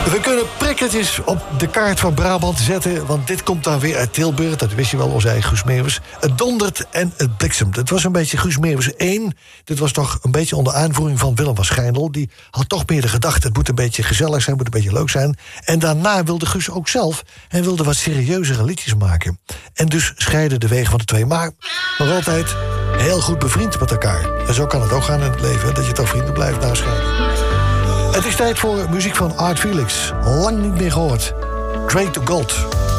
We kunnen prikkertjes op de kaart van Brabant zetten, want dit komt dan weer uit Tilburg. Dat wist je wel, onze eigen Guus Meeuwis. Het dondert en het bliksemt. Het was een beetje Guus Meeuwis 1. Dit was toch een beetje onder aanvoering van Willem van Schijndel. Die had toch meer de gedachte, het moet een beetje gezellig zijn, moet een beetje leuk zijn. En daarna wilde Guus ook zelf, hij wilde wat serieuzere liedjes maken. En dus scheiden de wegen van de twee. Maar nog altijd heel goed bevriend met elkaar. En zo kan het ook gaan in het leven, dat je toch vrienden blijft na scheiden. Het is tijd voor muziek van Art Felix. Lang niet meer gehoord. Drake to Gold.